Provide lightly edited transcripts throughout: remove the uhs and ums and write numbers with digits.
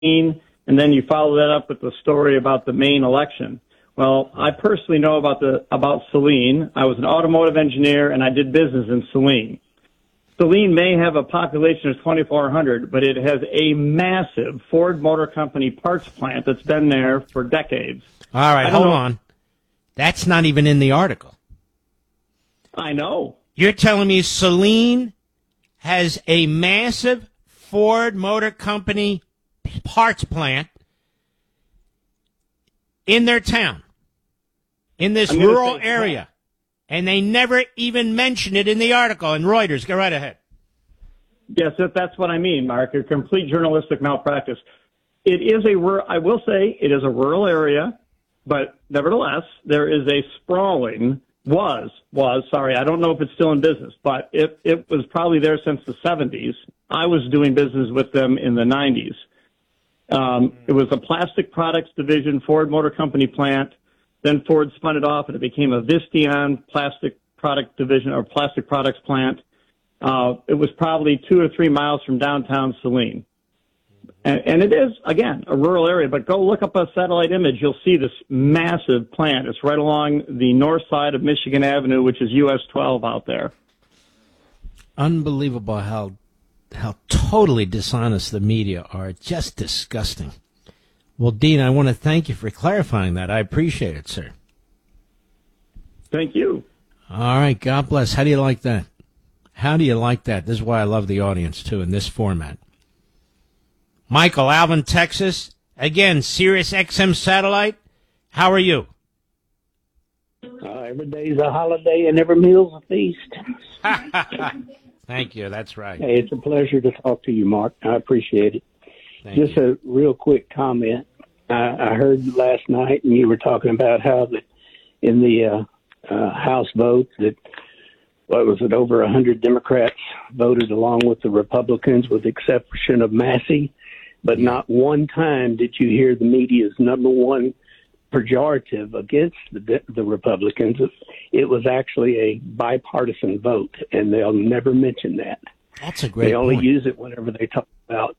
and then you follow that up with the story about the Maine election. Well, I personally know about Saline. I was an automotive engineer, and I did business in Saline. Saline may have a population of 2,400, but it has a massive Ford Motor Company parts plant that's been there for decades. All right, hold on. That's not even in the article. I know. You're telling me Saline has a massive Ford Motor Company parts plant in their town, in this rural area, and they never even mention it in the article in Reuters. Go right ahead. Yes, that's what I mean, Mark. A complete journalistic malpractice. It is I will say it is a rural area, but nevertheless, there is a sprawling, sorry, I don't know if it's still in business, but it was probably there since the 70s. I was doing business with them in the 90s. It was a plastic products division, Ford Motor Company plant. Then Ford spun it off, and it became a Visteon plastic product division or plastic products plant. It was probably 2 or 3 miles from downtown Saline. And it is, again, a rural area, but go look up a satellite image. You'll see this massive plant. It's right along the north side of Michigan Avenue, which is US 12 out there. Unbelievable how totally dishonest the media are. Just disgusting. Well, Dean, I want to thank you for clarifying that. I appreciate it, sir. Thank you. All right. God bless. How do you like that? How do you like that? This is why I love the audience, too, in this format. Michael, Alvin, Texas. Again, Sirius XM satellite. How are you? Every day's a holiday and every meal's a feast. Thank you. That's right. Hey, it's a pleasure to talk to you, Mark. I appreciate it. Just a real quick comment. I heard last night, and you were talking about how that in the House vote that, what was it, over 100 Democrats voted along with the Republicans, with the exception of Massey. But not one time did you hear the media's number one pejorative against the Republicans. It was actually a bipartisan vote, and they'll never mention that. That's a great point. They only use it whenever they talk about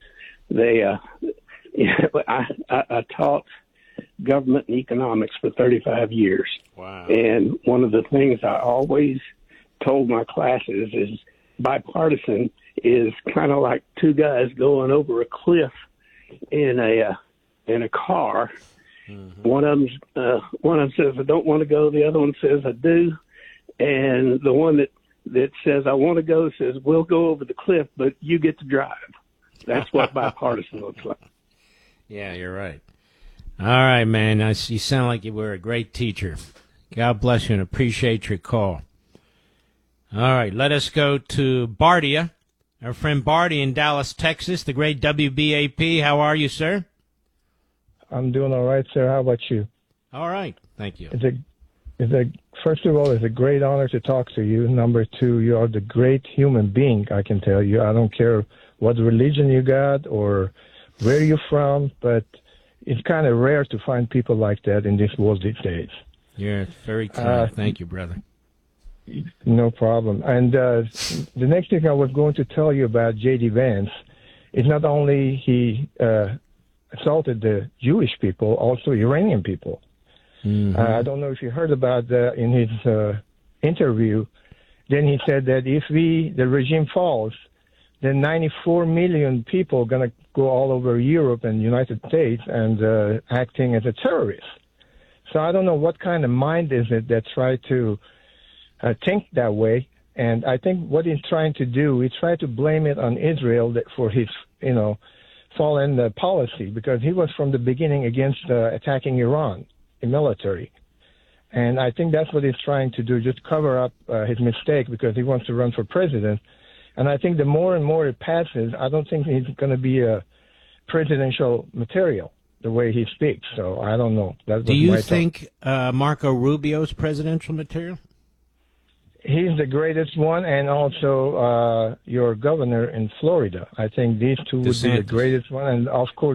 I taught government and economics for 35 years. Wow. And one of the things I always told my classes is bipartisan is kind of like two guys going over a cliff in a car. Mm-hmm. One of them says, I don't want to go. The other one says, I do. And the one that says, I want to go, says, we'll go over the cliff, but you get to drive. That's what bipartisan looks like. Yeah, you're right. All right, man. You sound like you were a great teacher. God bless you and appreciate your call. All right, let us go to Bardia. Our friend Barty in Dallas, Texas, the great WBAP. How are you, sir? I'm doing all right, sir. How about you? All right. Thank you. First of all, it's a great honor to talk to you. Number two, you are the great human being, I can tell you. I don't care what religion you got or where you're from, but it's kind of rare to find people like that in this world these days. Yeah, very kind. Thank you, brother. No problem. And the next thing I was going to tell you about J.D. Vance is not only he assaulted the Jewish people, also Iranian people. Mm-hmm. I don't know if you heard about that in his interview. Then he said that if the regime falls, then 94 million people are going to go all over Europe and United States and acting as a terrorist. So I don't know what kind of mind is it that try to think that way. And I think what he's trying to do, he tried to blame it on Israel for his, fallen policy, because he was from the beginning against attacking Iran in military. And I think that's what he's trying to do, just cover up his mistake because he wants to run for president. And I think the more and more it passes, I don't think he's going to be a presidential material the way he speaks. So I don't know. Do you think Marco Rubio's presidential material? He's the greatest one, and also your governor in Florida. I think these two would be the greatest one. And of course,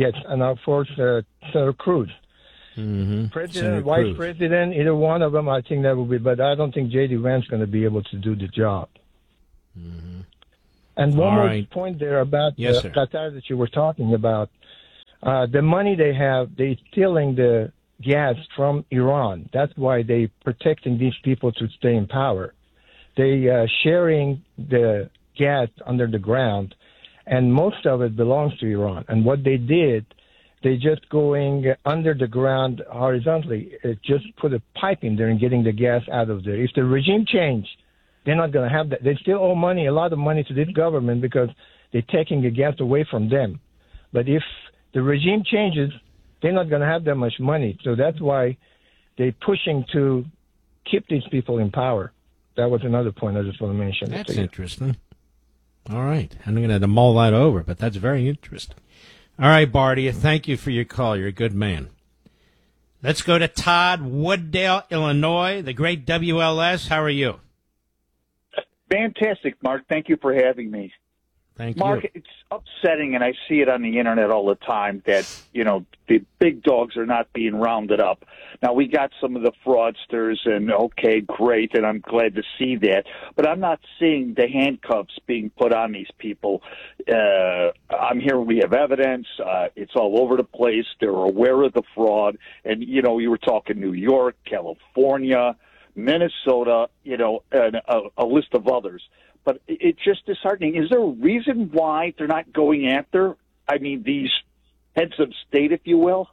Senator Cruz. Mm-hmm. President, vice president, either one of them, I think that would be. But I don't think J.D. Vance is going to be able to do the job. Mm-hmm. And one more point there about Qatar that you were talking about. The money they have, they're stealing the gas from Iran. That's why they're protecting these people to stay in power. They sharing the gas under the ground, and most of it belongs to Iran. And what they did, they just going under the ground horizontally. It just put a pipe in there and getting the gas out of there. If the regime change, they're not going to have that. They still owe money, a lot of money to this government because they're taking the gas away from them. But if the regime changes, they're not going to have that much money. So that's why they're pushing to keep these people in power. That was another point I just want to mention. That's interesting. All right. I'm going to have to mull that over, but that's very interesting. All right, Bardia, thank you for your call. You're a good man. Let's go to Todd, Wooddale, Illinois, the great WLS. How are you? Fantastic, Mark. Thank you for having me. Thank Mark, you. it's upsetting, and I see it on the internet all the time, that, the big dogs are not being rounded up. Now, we got some of the fraudsters, and okay, great, and I'm glad to see that. But I'm not seeing the handcuffs being put on these people. I'm hearing we have evidence. It's all over the place. They're aware of the fraud. And, you were talking New York, California, Minnesota, and a list of others. But it's just disheartening. Is there a reason why they're not going after, these heads of state, if you will?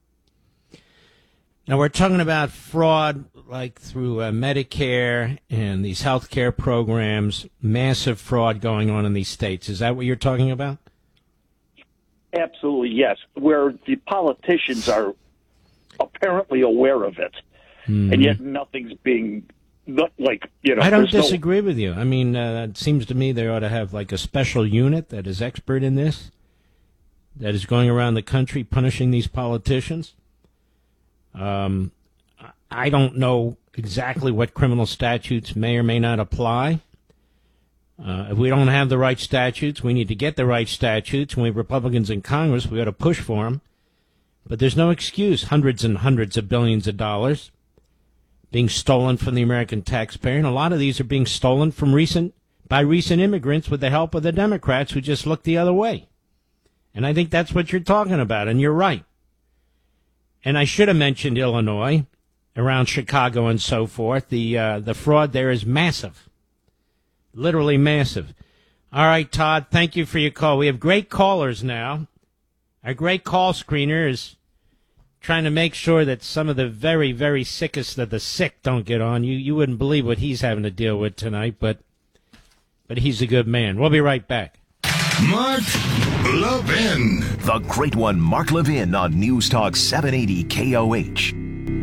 Now, we're talking about fraud like through Medicare and these health care programs, massive fraud going on in these states. Is that what you're talking about? Absolutely, yes, where the politicians are apparently aware of it, and yet nothing's being... I don't disagree with you. It seems to me they ought to have like a special unit that is expert in this, that is going around the country punishing these politicians. I don't know exactly what criminal statutes may or may not apply. If we don't have the right statutes, we need to get the right statutes. When we have Republicans in Congress, we ought to push for them. But there's no excuse. Hundreds and hundreds of billions of dollars being stolen from the American taxpayer, and a lot of these are being stolen from recent immigrants with the help of the Democrats who just look the other way. And I think that's what you're talking about, and you're right. And I should have mentioned Illinois, around Chicago and so forth. The fraud there is massive, literally massive. All right, Todd, thank you for your call. We have great callers now. Our great call screener is trying to make sure that some of the very, very sickest of the sick don't get on. You wouldn't believe what he's having to deal with tonight, but he's a good man. We'll be right back. Mark Levin. The great one, Mark Levin, on News Talk 780 KOH.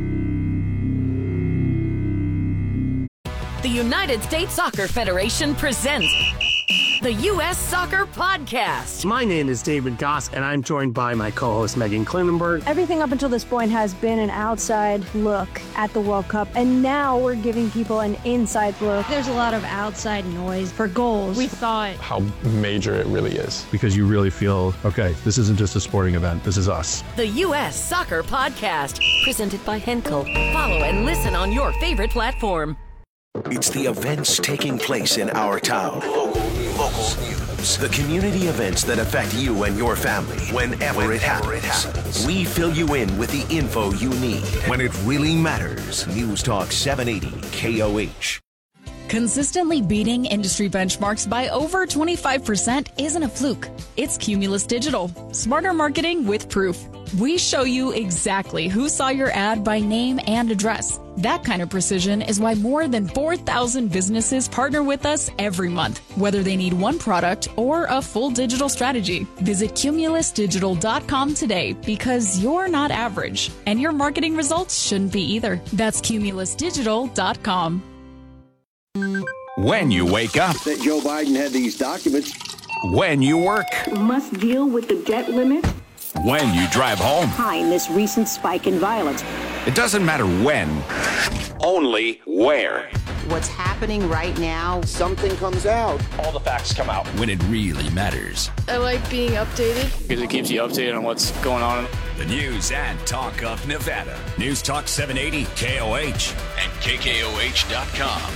The United States Soccer Federation presents the U.S. Soccer Podcast. My name is David Goss, and I'm joined by my co-host Megan Klinenberg. Everything up until this point has been an outside look at the World Cup, and now we're giving people an inside look. There's a lot of outside noise for goals. We thought how major it really is. Because you really feel, okay, this isn't just a sporting event, this is us. The U.S. Soccer Podcast, presented by Henkel. Follow and listen on your favorite platform. It's the events taking place in our town. Local news. The community events that affect you and your family whenever it happens. We fill you in with the info you need when it really matters. News Talk 780 KOH. Consistently beating industry benchmarks by over 25% isn't a fluke. It's Cumulus Digital. Smarter marketing with proof. We show you exactly who saw your ad by name and address. That kind of precision is why more than 4,000 businesses partner with us every month, whether they need one product or a full digital strategy. Visit cumulusdigital.com today, because you're not average, and your marketing results shouldn't be either. That's cumulusdigital.com. When you wake up, that Joe Biden had these documents. When you work, must deal with the debt limit. When you drive home, behind this recent spike in violence. It doesn't matter when, only where. What's happening right now, something comes out. All the facts come out. When it really matters. I like being updated, because it keeps you updated on what's going on. The news and talk of Nevada. News Talk 780 KOH and KKOH.com.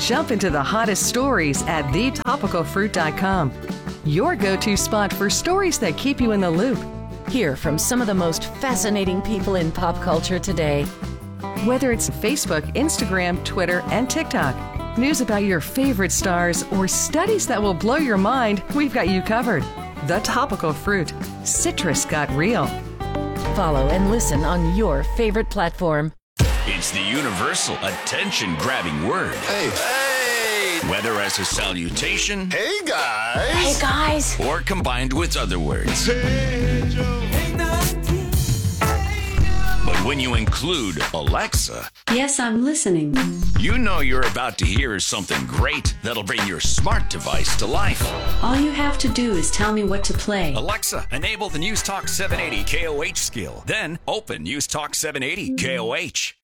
Jump into the hottest stories at thetopicalfruit.com. Your go-to spot for stories that keep you in the loop. Hear from some of the most fascinating people in pop culture today. Whether it's Facebook, Instagram, Twitter, and TikTok, news about your favorite stars, or studies that will blow your mind, we've got you covered. The Topical Fruit. Citrus got real. Follow and listen on your favorite platform. It's the universal attention-grabbing word. Hey. Whether as a salutation, Hey, guys. Hey, guys. or combined with other words. But when you include Alexa, Yes, I'm listening. you know you're about to hear something great that'll bring your smart device to life. All you have to do is tell me what to play. Alexa, enable the News Talk 780 KOH skill. Then open News Talk 780 KOH.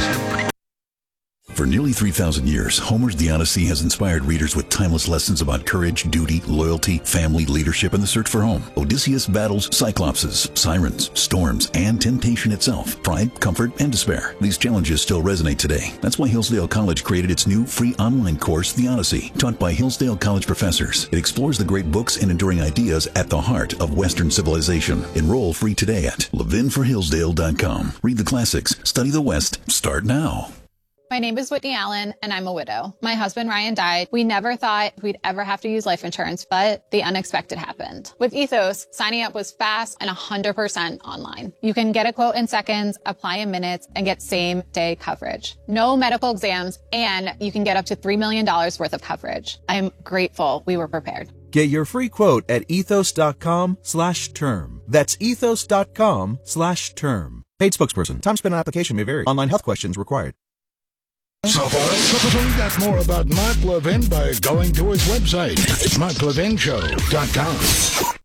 For nearly 3,000 years, Homer's The Odyssey has inspired readers with timeless lessons about courage, duty, loyalty, family, leadership, and the search for home. Odysseus battles cyclopses, sirens, storms, and temptation itself, pride, comfort, and despair. These challenges still resonate today. That's why Hillsdale College created its new free online course, The Odyssey, taught by Hillsdale College professors. It explores the great books and enduring ideas at the heart of Western civilization. Enroll free today at levinforhillsdale.com. Read the classics, study the West, start now. My name is Whitney Allen, and I'm a widow. My husband, Ryan, died. We never thought we'd ever have to use life insurance, but the unexpected happened. With Ethos, signing up was fast and 100% online. You can get a quote in seconds, apply in minutes, and get same-day coverage. No medical exams, and you can get up to $3 million worth of coverage. I'm grateful we were prepared. Get your free quote at ethos.com/term. That's ethos.com/term. Paid spokesperson. Time spent on application may vary. Online health questions required. So find out more about Mark Levin by going to his website. It's marklevinshow.com.